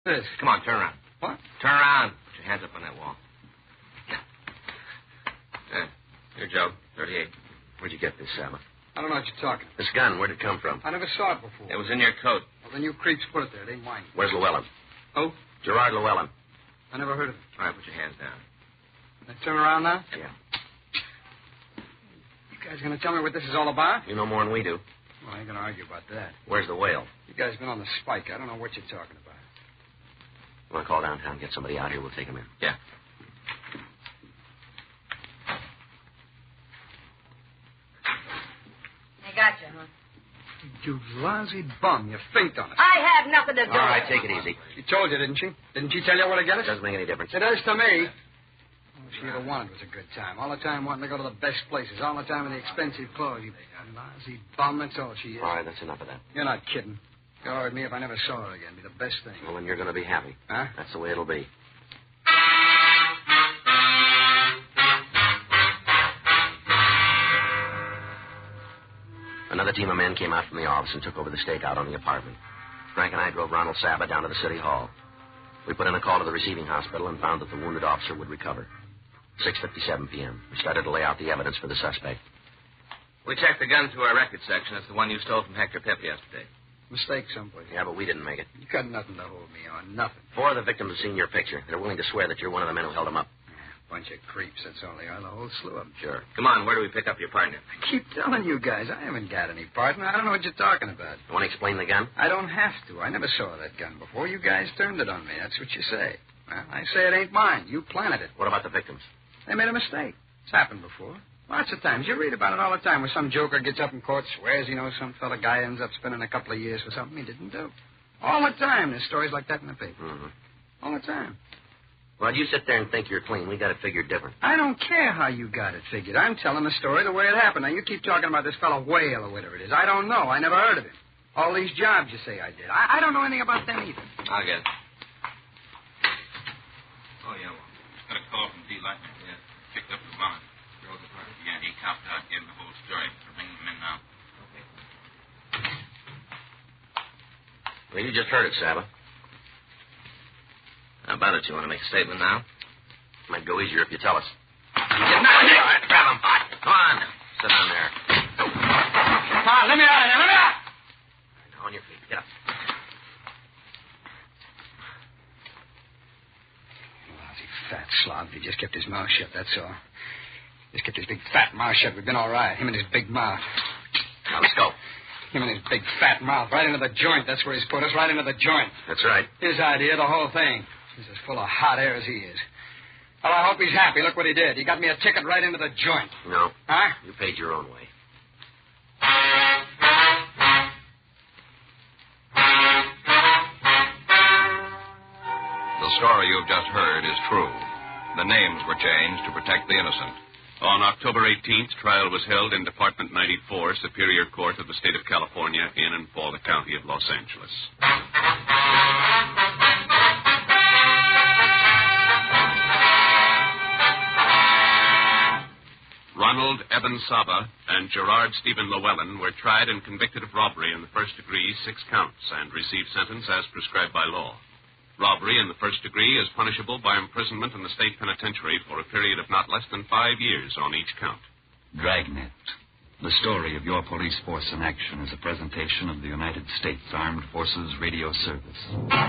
this? Come on, turn around. What? Turn around. Put your hands up on that wall. Here, Joe. 38. Where'd you get this, Saba? I don't know what you're talking about. This gun, where'd it come from? I never saw it before. It was in your coat. Well, then you creeps put it there. It ain't mine. Where's Llewellyn? Who? Gerard Llewellyn. I never heard of him. All right, put your hands down. Can I turn around now? Yeah. You guys going to tell me what this is all about? You know more than we do. Well, I ain't going to argue about that. Where's the whale? You guys been on the spike. I don't know what you're talking about. You want to call downtown and get somebody out here? We'll take him in. Yeah. They got you, huh? You lousy bum. You faint on us. I have nothing to do All right, with it. take it easy. She told you, didn't she? Didn't she tell you where to get It us? doesn't make any difference. It does to me. All she ever wanted was a good time. All the time wanting to go to the best places. All the time in the expensive clothes. You lousy bum. That's all she is. All right, that's enough of that. You're not kidding. Go with me if I never saw her again. Be the best thing. Well, then you're going to be happy. Huh? That's the way it'll be. Another team of men came out from the office and took over the stakeout on the apartment. Frank and I drove Ronald Saba down to the city hall. We put in a call to the receiving hospital and found that the wounded officer would recover. 6:57 p.m. We started to lay out the evidence for the suspect. We checked the gun through our record section. It's the one you stole from Hector Pip yesterday. Mistake someplace. Yeah, but we didn't make it. You got nothing to hold me on. Nothing. 4 of the victims have seen your picture. They're willing to swear that you're one of the men who held him up. Bunch of creeps, that's all they are. The whole slew of them. Sure. Come on, where do we pick up your partner? I keep telling you guys, I haven't got any partner. I don't know what you're talking about. You want to explain the gun? I don't have to. I never saw that gun before. You guys turned it on me. That's what you say. Well, I say it ain't mine. You planted it. What about the victims? They made a mistake. It's happened before. Lots of times. You read about it all the time where some joker gets up in court, swears he knows some fella guy ends up spending a couple of years for something he didn't do. All the time. There's stories like that in the paper. Mm-hmm. All the time. Well, you sit there and think you're clean. We got it figured different. I don't care how you got it figured. I'm telling the story the way it happened. Now, you keep talking about this fellow Whale or whatever it is. I don't know. I never heard of him. All these jobs you say I did. I don't know anything about them either. I'll get it. Oh, yeah, well, got a call from D. Lightner. Yeah, picked up the wallet. Drove the car. Yeah, he copped out, gave him the whole story. We're bringing him in now. Okay. Well, you just heard it, Saba. How about it? You want to make a statement now? Might go easier if you tell us. Get down here. All right, grab him. Come on. Sit down there. Come on, let me out of here. Let me out. Now on your feet. Get up. Lousy fat slob. He just kept his mouth shut, that's all. Just kept his big fat mouth shut. We've been all right. Him and his big mouth. Now, let's go. Him and his big fat mouth. Right into the joint. That's where he's put us. Right into the joint. That's right. His idea, the whole thing. He's as full of hot air as he is. Well, I hope he's happy. Look what he did. He got me a ticket right into the joint. No. Huh? You paid your own way. The story you've just heard is true. The names were changed to protect the innocent. On October 18th, trial was held in Department 94, Superior Court of the State of California, in and for the County of Los Angeles. Ronald Eben Saba and Gerard Stephen Llewellyn were tried and convicted of robbery in the first degree, 6 counts, and received sentence as prescribed by law. Robbery in the first degree is punishable by imprisonment in the state penitentiary for a period of not less than 5 years on each count. Dragnet. The story of your police force in action is a presentation of the United States Armed Forces Radio Service.